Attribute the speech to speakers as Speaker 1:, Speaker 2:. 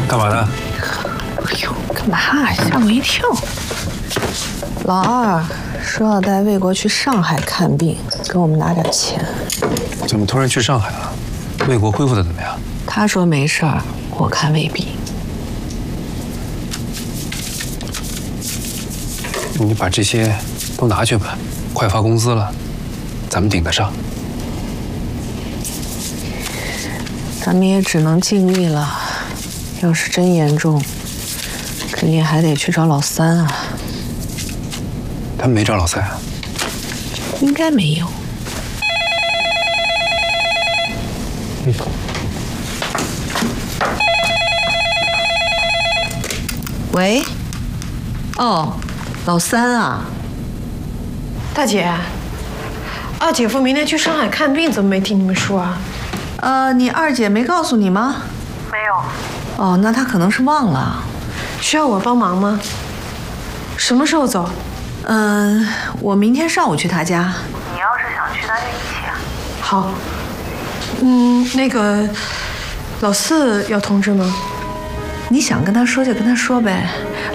Speaker 1: 干嘛呢？
Speaker 2: 哎呦，干嘛？吓我一跳！老二说要带魏国去上海看病，给我们拿点钱。
Speaker 1: 怎么突然去上海了？魏国恢复的怎么样？
Speaker 2: 他说没事儿，我看未必。
Speaker 1: 你把这些都拿去吧，快发工资了，咱们顶得上。
Speaker 2: 咱们也只能尽力了。要是真严重，肯定还得去找老三啊。
Speaker 1: 他们没找老三啊？
Speaker 2: 应该没有。喂，哦，老三啊，
Speaker 3: 大姐，二姐夫明天去上海看病，怎么没听你们说啊？
Speaker 2: 你二姐没告诉你吗？
Speaker 3: 没有。
Speaker 2: 哦，那她可能是忘了。
Speaker 3: 需要我帮忙吗？什么时候走？
Speaker 2: 我明天上午去她家。
Speaker 3: 你要是想去，那就一起啊。好。那个老四要通知吗？
Speaker 2: 你想跟他说就跟他说呗。